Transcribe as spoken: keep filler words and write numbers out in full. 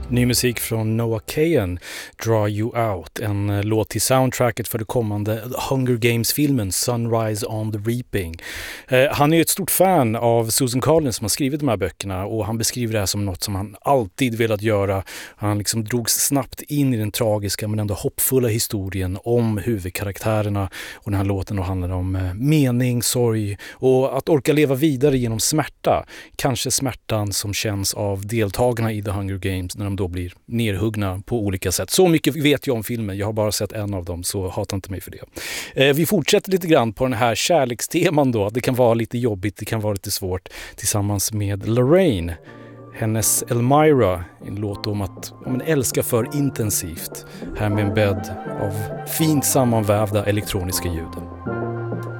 Ny musik från Noah Kahan, Draw You Out, en låt till soundtracket för det kommande Hunger Games-filmen Sunrise on the Reaping. Eh, han är ju ett stort fan av Susan Collins som har skrivit de här böckerna, och han beskriver det här som något som han alltid velat göra. Han liksom drogs snabbt in i den tragiska men ändå hoppfulla historien om huvudkaraktärerna, och den här låten handlar om eh, mening, sorg och att orka leva vidare genom smärta. Kanske smärtan som känns av deltagarna i The Hunger Games när de då blir nerhuggna på olika sätt. Så mycket vet jag om filmen, jag har bara sett en av dem, så hata inte mig för det. Eh, vi fortsätter lite grann på den här kärleksteman då. Det kan vara lite jobbigt, det kan vara lite svårt, tillsammans med Lorraine. Hennes Elmira, en låt om att ja, men älska för intensivt. Här med en bädd av fint sammanvävda elektroniska ljud.